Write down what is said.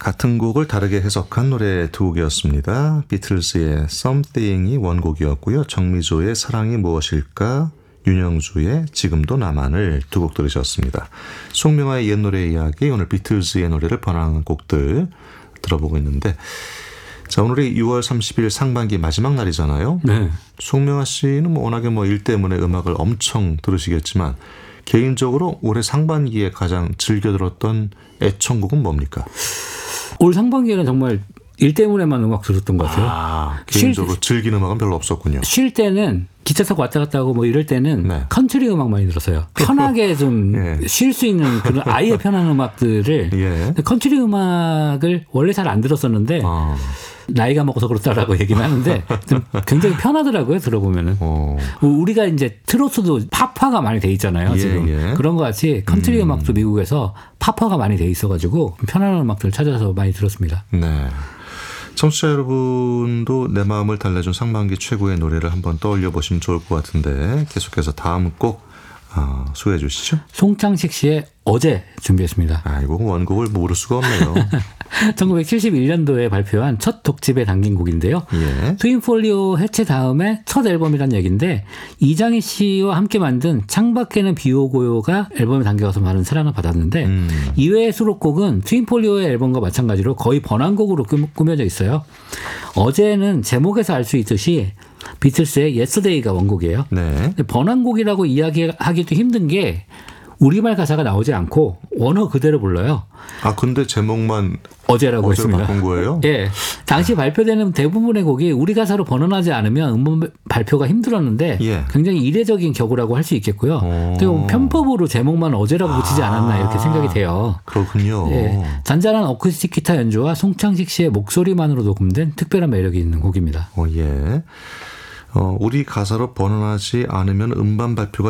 같은 곡을 다르게 해석한 노래 두 곡이었습니다. 비틀즈의 Something이 원곡이었고요. 정미조의 사랑이 무엇일까, 윤영주의 지금도 나만을 두 곡 들으셨습니다. 송명아의 옛 노래 이야기, 오늘 비틀즈의 노래를 번안한 곡들 들어보고 있는데, 자, 오늘이 6월 30일 상반기 마지막 날이잖아요. 네. 송명아 씨는 워낙에 일 때문에 음악을 엄청 들으시겠지만 개인적으로 올해 상반기에 가장 즐겨 들었던 애청곡은 뭡니까? 올 상반기에는 정말 일 때문에만 음악 들었던 것 같아요. 개인적으로 즐긴 음악은 별로 없었군요. 쉴 때는 기차 타고 왔다 갔다 하고 이럴 때는 네. 컨트리 음악 많이 들었어요. 편하게 좀 쉴 수 있는 그런 아예 편한 음악들을. 예. 컨트리 음악을 원래 잘 안 들었었는데 나이가 먹어서 그렇다라고 얘기는 하는데 좀 굉장히 편하더라고요. 들어보면은. 우리가 이제 트로트도 팝화가 많이 돼 있잖아요. 지금. 그런 것 같이 컨트리 음악도 미국에서 팝화가 많이 돼 있어가지고 편안한 음악들을 찾아서 많이 들었습니다. 네. 청취자 여러분도 내 마음을 달래준 상반기 최고의 노래를 한번 떠올려 보시면 좋을 것 같은데 계속해서 다음 곡 소개해 주시죠. 송창식 씨의 어제 준비했습니다. 이거 원곡을 모를 수가 없네요. 1971년도에 발표한 첫 독집에 담긴 곡인데요. 예. 트윈폴리오 해체 다음에 첫 앨범이란 얘기인데 이장희 씨와 함께 만든 창밖에는 비 오고요가 앨범에 담겨서 많은 사랑을 받았는데 이외의 수록곡은 트윈폴리오의 앨범과 마찬가지로 거의 번안곡으로 꾸며져 있어요. 어제는 제목에서 알 수 있듯이 비틀스의 Yesterday가 원곡이에요. 네. 번안곡이라고 이야기하기도 힘든 게 우리말 가사가 나오지 않고 원어 그대로 불러요. 근데 제목만 어제라고 했습니다. 바꾼 거예요? 예. 당시 발표되는 대부분의 곡이 우리 가사로 번안하지 않으면 음원 발표가 힘들었는데 굉장히 이례적인 격우라고 할 수 있겠고요. 그리고 편법으로 제목만 어제라고 붙이지 않았나 이렇게 생각이 돼요. 그렇군요. 예. 잔잔한 어쿠스틱 기타 연주와 송창식 씨의 목소리만으로 녹음된 특별한 매력이 있는 곡입니다. 예. 우리 가사로 번안하지 않으면 음반 발표가